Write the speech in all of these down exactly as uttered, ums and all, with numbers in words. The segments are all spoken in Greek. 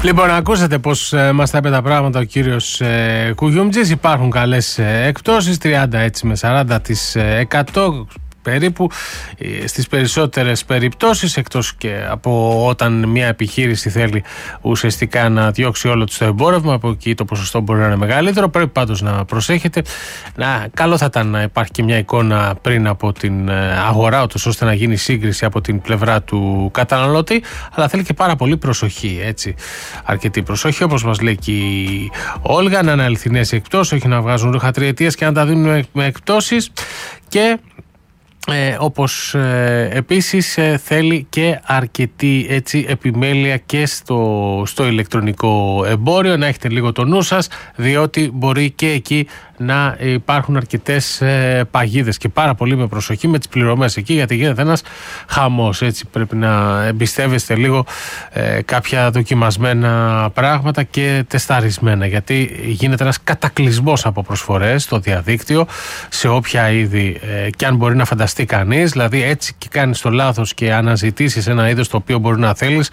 Λοιπόν, ακούσατε πώς ε, μας τα είπε τα πράγματα ο κύριος ε, Κουγιούμτζης. Υπάρχουν καλές ε, εκπτώσεις, τριάντα έτσι με σαράντα τοις εκατό περίπου στις περισσότερες περιπτώσεις, εκτός και από όταν μια επιχείρηση θέλει ουσιαστικά να διώξει όλο το εμπόρευμα, από εκεί το ποσοστό μπορεί να είναι μεγαλύτερο. Πρέπει πάντως να προσέχετε. Να, καλό θα ήταν να υπάρχει και μια εικόνα πριν από την αγορά, ώστε να γίνει σύγκριση από την πλευρά του καταναλωτή, αλλά θέλει και πάρα πολύ προσοχή, έτσι. Αρκετή προσοχή, όπως μας λέει και η Όλγα, να είναι αληθινές οι εκπτώσεις, όχι να βγάζουν ρούχα τριετίας και να τα δίνουν με εκπτώσεις. Και Ε, όπως ε, επίσης ε, θέλει και αρκετή έτσι, επιμέλεια και στο, στο ηλεκτρονικό εμπόριο, να έχετε λίγο το νου σας, διότι μπορεί και εκεί να υπάρχουν αρκετές ε, παγίδες, και πάρα πολύ με προσοχή με τις πληρωμές εκεί, γιατί γίνεται ένας χαμός, έτσι. Πρέπει να εμπιστεύεστε λίγο ε, κάποια δοκιμασμένα πράγματα και τεσταρισμένα, γιατί γίνεται ένας κατακλυσμός από προσφορές στο διαδίκτυο σε όποια είδη ε, και αν μπορεί να φανταστεί κανείς. Δηλαδή έτσι και κάνεις το λάθος και αναζητήσεις ένα είδος το οποίο μπορεί να θέλεις,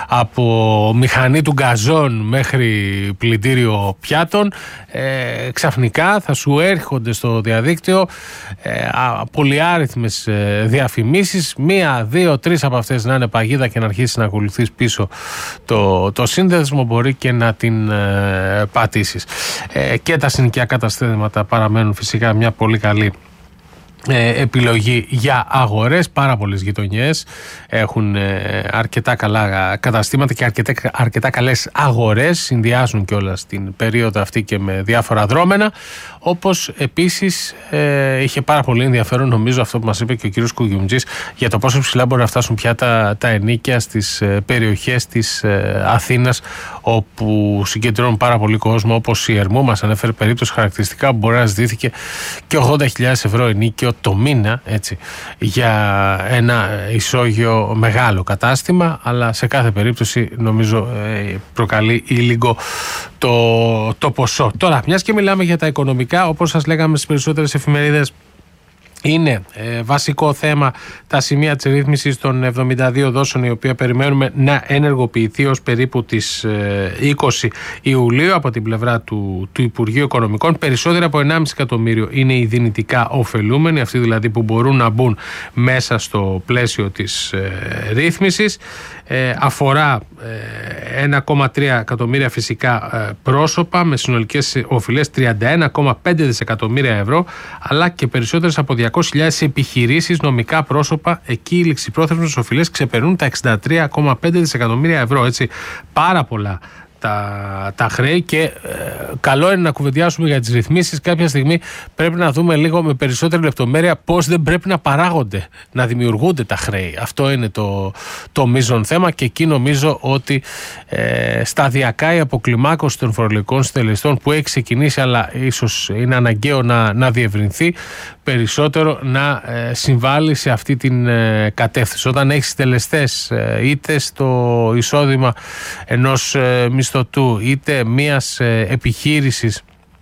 από μηχανή του γκαζόν μέχρι πλυντήριο πιάτων, ε, ξαφνικά θα σου έρχονται στο διαδίκτυο ε, πολυάριθμες ε, διαφημίσεις, μία, δύο, τρεις από αυτές να είναι παγίδα και να αρχίσεις να ακολουθείς πίσω το, το σύνδεσμο, μπορεί και να την ε, πατήσεις. Ε, και τα συνοικιακά καταστήματα παραμένουν φυσικά μια πολύ καλή Ε, επιλογή για αγορές. Πάρα πολλές γειτονιές έχουν ε, αρκετά καλά καταστήματα και αρκετά, αρκετά καλές αγορές, συνδυάζουν κιόλας την περίοδο αυτή και με διάφορα δρόμενα. Όπως επίσης ε, είχε πάρα πολύ ενδιαφέρον, νομίζω, αυτό που μας είπε και ο κύριος Κουγιούμτζης, για το πόσο ψηλά μπορεί να φτάσουν πια τα, τα ενοίκια στις ε, περιοχές της ε, Αθήνας, όπου συγκεντρώνουν πάρα πολύ κόσμο, όπως η Ερμού. Μας ανέφερε περίπτωση χαρακτηριστικά που μπορεί να ζητήθηκε και ογδόντα χιλιάδες ευρώ ενίκιο το μήνα, έτσι, για ένα ισόγειο μεγάλο κατάστημα, αλλά σε κάθε περίπτωση νομίζω ε, προκαλεί ήλιγκο το, το ποσό. Τώρα, μιας και μιλάμε για τα οικονομικά, όπως σας λέγαμε στις περισσότερες εφημερίδες, είναι ε, βασικό θέμα τα σημεία της ρύθμισης των εβδομήντα δύο δόσεων, η οποία περιμένουμε να ενεργοποιηθεί ως περίπου τις ε, είκοσι Ιουλίου από την πλευρά του, του Υπουργείου Οικονομικών. Περισσότερο από ενάμιση εκατομμύριο είναι οι δυνητικά ωφελούμενοι, αυτοί δηλαδή που μπορούν να μπουν μέσα στο πλαίσιο της ε, ρύθμισης. Ε, αφορά ε, ένα κόμμα τρία εκατομμύρια φυσικά ε, πρόσωπα με συνολικές οφειλές τριάντα ένα κόμμα πέντε δισεκατομμύρια ευρώ, αλλά και περισσότερες από διακόσιες χιλιάδες επιχειρήσεις, νομικά πρόσωπα. Εκεί οι ληξιπρόθεσμες οφειλές ξεπερνούν τα εξήντα τρία κόμμα πέντε δισεκατομμύρια ευρώ, έτσι. Πάρα πολλά τα, τα χρέη, και ε, καλό είναι να κουβεντιάσουμε για τις ρυθμίσεις. Κάποια στιγμή πρέπει να δούμε λίγο με περισσότερη λεπτομέρεια πώς δεν πρέπει να παράγονται, να δημιουργούνται τα χρέη. Αυτό είναι το, το μείζον θέμα, και εκεί νομίζω ότι ε, σταδιακά η αποκλιμάκωση των φορολογικών συντελεστών που έχει ξεκινήσει, αλλά ίσως είναι αναγκαίο να, να διευρυνθεί περισσότερο, να ε, συμβάλλει σε αυτή την ε, κατεύθυνση. Όταν έχεις συντελεστές ε, είτε στο εισόδημα ενός ε, μισθωτού είτε μιας ε, επιχείρησης,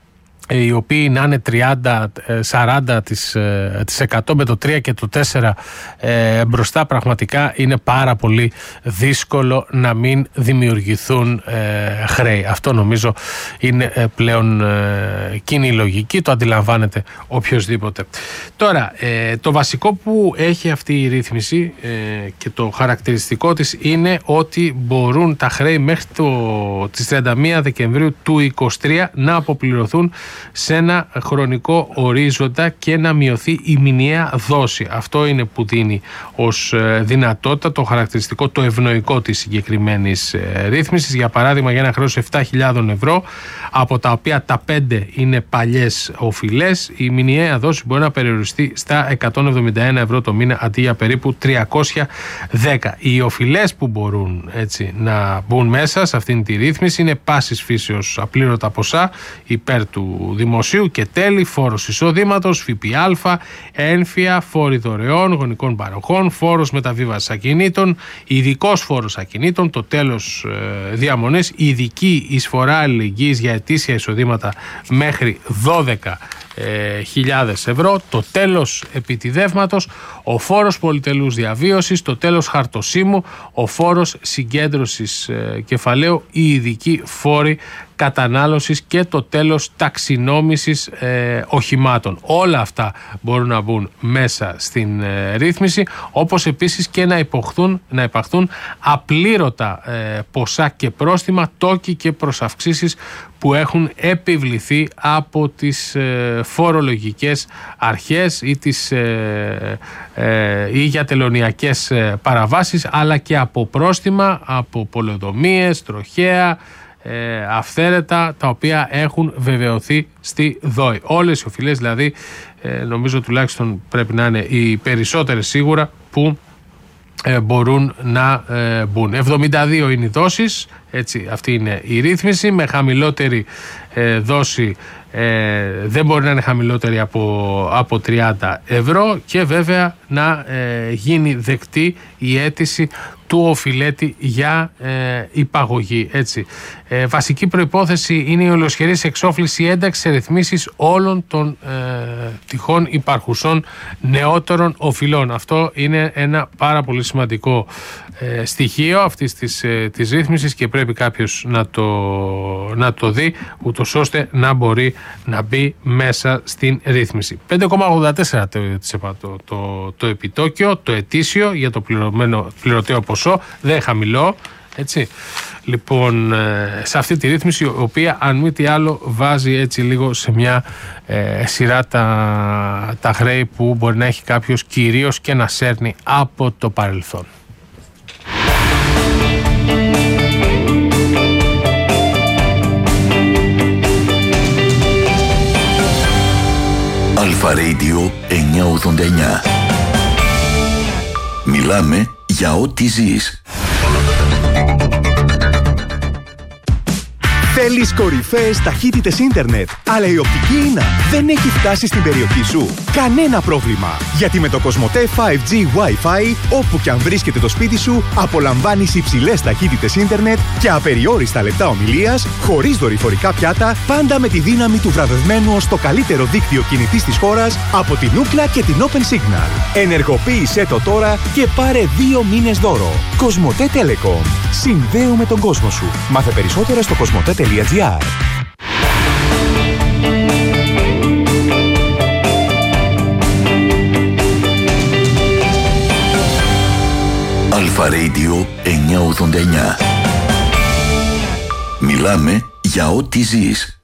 οι οποίοι να είναι τριάντα με σαράντα τοις εκατό με το τρία και το τέσσερα ε, μπροστά, πραγματικά είναι πάρα πολύ δύσκολο να μην δημιουργηθούν ε, χρέη. Αυτό νομίζω είναι ε, πλέον ε, κοινή λογική, το αντιλαμβάνεται οποιοσδήποτε. Τώρα, ε, το βασικό που έχει αυτή η ρύθμιση ε, και το χαρακτηριστικό της είναι ότι μπορούν τα χρέη μέχρι το, τις τριάντα μία Δεκεμβρίου του είκοσι τρία να αποπληρωθούν σε ένα χρονικό ορίζοντα και να μειωθεί η μηνιαία δόση. Αυτό είναι που δίνει ως δυνατότητα το χαρακτηριστικό, το ευνοϊκό της συγκεκριμένης ρύθμισης. Για παράδειγμα, για ένα χρέος επτά χιλιάδες ευρώ, από τα οποία τα πέντε είναι παλιές οφειλές, η μηνιαία δόση μπορεί να περιοριστεί στα εκατόν εβδομήντα ένα ευρώ το μήνα, αντί για περίπου τριακόσια δέκα. Οι οφειλές που μπορούν, έτσι, να μπουν μέσα σε αυτήν τη ρύθμιση είναι πάσης φύσεως απλήρωτα ποσά υπέρ του δημοσίου και τέλη, φόρος εισοδήματος, ΦΠΑ, ένφια, φόροι δωρεών, γονικών παροχών, φόρος μεταβίβασης ακινήτων, ειδικός φόρος ακινήτων, το τέλος ε, διαμονής, ειδική εισφορά αλληλεγγύης για ετήσια εισοδήματα μέχρι δώδεκα ε, χιλιάδες ευρώ, το τέλος επιτιδεύματος, ο φόρος πολυτελούς διαβίωσης, το τέλος χαρτοσύμου, ο φόρος συγκέντρωσης ε, κεφαλαίου, οι ειδικοί φόροι κατανάλωσης και το τέλος ταξινόμησης ε, οχημάτων. Όλα αυτά μπορούν να μπουν μέσα στην ε, ρύθμιση, όπως επίσης και να υποχθούν, να υπαχθούν απλήρωτα ε, ποσά και πρόστιμα, τόκοι και προσαυξήσεις που έχουν επιβληθεί από τις ε, φορολογικές αρχές ή, τις, ε, ε, ή για τελωνειακές ε, παραβάσεις, αλλά και από πρόστιμα, από πολεοδομίες, τροχαία, Ε, αυθαίρετα, τα οποία έχουν βεβαιωθεί στη ΔΟΗ. Όλες οι οφειλές δηλαδή, ε, νομίζω τουλάχιστον πρέπει να είναι οι περισσότερες σίγουρα, που ε, μπορούν να ε, μπουν. εβδομήντα δύο είναι οι δόσεις, έτσι, αυτή είναι η ρύθμιση. Με χαμηλότερη ε, δόση ε, δεν μπορεί να είναι χαμηλότερη από, από τριάντα ευρώ, και βέβαια να ε, γίνει δεκτή η αίτηση του οφειλέτη για ε, υπαγωγή. Έτσι. Ε, βασική προϋπόθεση είναι η ολοσχερής εξόφληση ένταξη σε ρυθμίσεις όλων των ε, τυχόν υπαρχουσών νεότερων οφειλών. Αυτό είναι ένα πάρα πολύ σημαντικό ε, στοιχείο αυτής της, ε, της ρύθμισης, και πρέπει κάποιος να το, να το δει, ούτως ώστε να μπορεί να μπει μέσα στην ρύθμιση. πέντε κόμμα ογδόντα τέσσερα το, το, το, το επιτόκιο, το ετήσιο για το πληρωμένο, πληρωτέο ποσό, δεν χαμηλό, έτσι. Λοιπόν, σε αυτή τη ρύθμιση, η οποία αν μη τι άλλο βάζει έτσι λίγο σε μια ε, σειρά τα, τα χρέη που μπορεί να έχει κάποιος, κυρίως και να σέρνει από το παρελθόν. Αλφα Radio εννιακόσια ογδόντα εννιά. Μιλάμε για ό,τι ζεις. Θέλεις κορυφαίες ταχύτητες ίντερνετ, αλλά η οπτική ίνα δεν έχει φτάσει στην περιοχή σου? Κανένα πρόβλημα, γιατί με το Κοσμοτέ φάιβ τζι Wi-Fi, όπου και αν βρίσκεται το σπίτι σου, απολαμβάνεις υψηλές ταχύτητες ίντερνετ και απεριόριστα λεπτά ομιλίας, χωρίς δορυφορικά πιάτα, πάντα με τη δύναμη του βραβευμένου ως το καλύτερο δίκτυο κινητής της χώρας από την Ookla και την Open Signal. Ενεργοποίησέ το τώρα και πάρε δύο μήνες δώρο. Κοσμοτέ Telecom. Συνδέουμε τον κόσμο σου. Μάθε περισσότερα στο κοσμοτέ τελεία τζι άρ. Αλφα Radio εννιακόσια ογδόντα εννιά. Μιλάμε για ό,τι ζεις.